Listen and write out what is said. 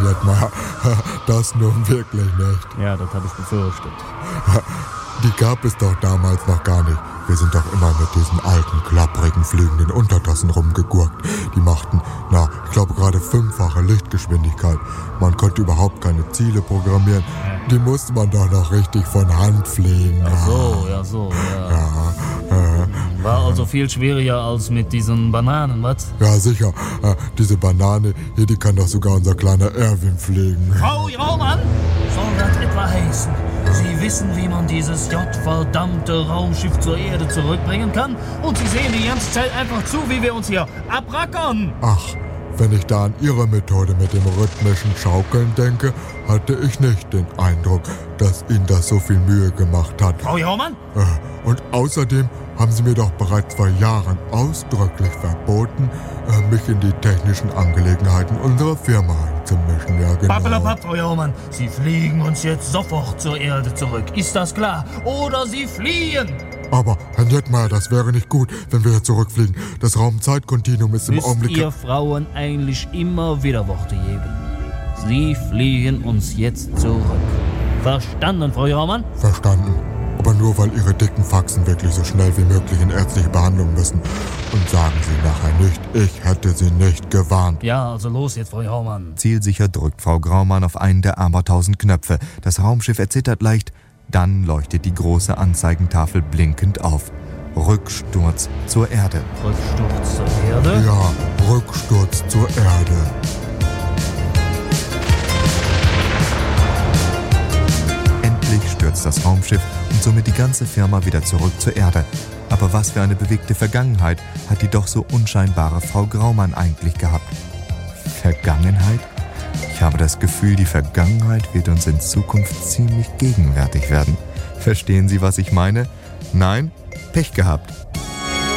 Jettmeier. Das nun wirklich nicht. Ja, das habe ich befürchtet. Die gab es doch damals noch gar nicht. Wir sind doch immer mit diesen alten, klapprigen, fliegenden Untertassen rumgegurkt. Die machten, ich glaube gerade 5-fache Lichtgeschwindigkeit. Man konnte überhaupt keine Ziele programmieren. Die musste man doch noch richtig von Hand fliegen. Ja. War also viel schwieriger als mit diesen Bananen, was? Ja, sicher. Diese Banane hier, die kann doch sogar unser kleiner Erwin fliegen. Frau Jaumann, soll das etwa heißen? Sie wissen, wie man dieses verdammte Raumschiff zur Erde zurückbringen kann? Und Sie sehen die ganze Zeit einfach zu, wie wir uns hier abrackern. Ach, wenn ich da an Ihre Methode mit dem rhythmischen Schaukeln denke, hatte ich nicht den Eindruck, dass Ihnen das so viel Mühe gemacht hat. Frau Jaumann? Und außerdem haben Sie mir doch bereits vor Jahren ausdrücklich verboten, mich in die technischen Angelegenheiten unserer Firma einzumischen. Ja, genau. Pappelapapp, Frau Jaumann, Sie fliegen uns jetzt sofort zur Erde zurück. Ist das klar? Oder Sie fliehen! Aber, Herr Jettmeier, das wäre nicht gut, wenn wir hier zurückfliegen. Das Raum-Zeit-Kontinuum ist im Augenblick... Müsst ihr Frauen eigentlich immer wieder Worte geben? Sie fliegen uns jetzt zurück. Verstanden, Frau Jaumann? Verstanden. Aber nur, weil Ihre dicken Faxen wirklich so schnell wie möglich in ärztliche Behandlung müssen. Und sagen Sie nachher nicht, ich hätte Sie nicht gewarnt. Ja, also los jetzt, Frau Jaumann. Zielsicher drückt Frau Graumann auf einen der abertausend Knöpfe. Das Raumschiff erzittert leicht. Dann leuchtet die große Anzeigentafel blinkend auf. Rücksturz zur Erde. Rücksturz zur Erde? Ja, Rücksturz zur Erde. Endlich stürzt das Raumschiff und somit die ganze Firma wieder zurück zur Erde. Aber was für eine bewegte Vergangenheit hat die doch so unscheinbare Frau Graumann eigentlich gehabt? Vergangenheit? Ich habe das Gefühl, die Vergangenheit wird uns in Zukunft ziemlich gegenwärtig werden. Verstehen Sie, was ich meine? Nein? Pech gehabt.